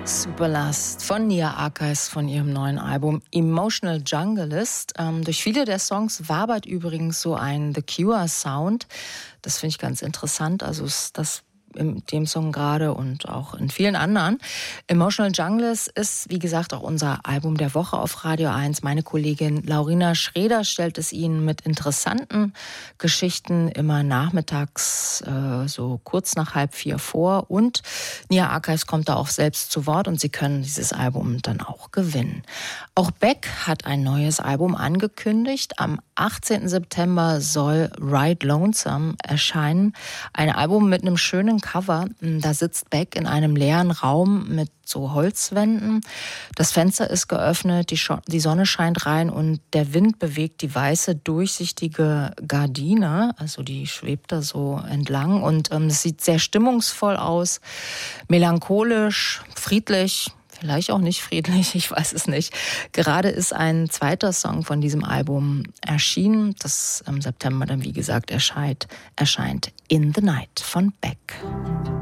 Superlast von Nia Archies von ihrem neuen Album Emotional Junglist. Durch viele der Songs wabert übrigens so ein The Cure-Sound. Das finde ich ganz interessant. Also ist das in dem Song gerade und auch in vielen anderen. Emotional Junglist ist, wie gesagt, auch unser Album der Woche auf Radio 1. Meine Kollegin Laurina Schreder stellt es Ihnen mit interessanten Geschichten immer nachmittags so kurz nach 3:30 vor. Und Nia Archies kommt da auch selbst zu Wort und Sie können dieses Album dann auch gewinnen. Auch Beck hat ein neues Album angekündigt. Am 18. September soll Ride Lonesome erscheinen. Ein Album mit einem schönen Cover. Da sitzt Beck in einem leeren Raum mit so Holzwänden. Das Fenster ist geöffnet, die Sonne scheint rein und der Wind bewegt die weiße, durchsichtige Gardine. Also die schwebt da so entlang und es sieht sehr stimmungsvoll aus, melancholisch, friedlich. Vielleicht auch nicht friedlich, ich weiß es nicht. Gerade ist ein zweiter Song von diesem Album erschienen, das im September dann, wie gesagt, erscheint In the Night von Beck.